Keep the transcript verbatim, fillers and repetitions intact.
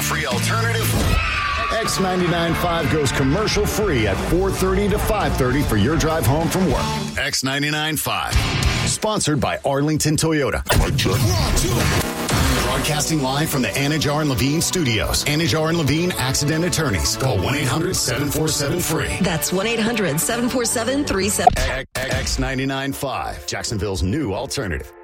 free alternative. X ninety-nine point five goes commercial free at four thirty to five thirty for your drive home from work. X ninety-nine point five. Sponsored by Arlington Toyota. Broadcasting live from the Anajar and Levine studios. Anajar and Levine Accident Attorneys. Call one eight hundred seven four seven free. That's one eight hundred seven four seven three seven. X ninety-nine point five. Jacksonville's new alternative.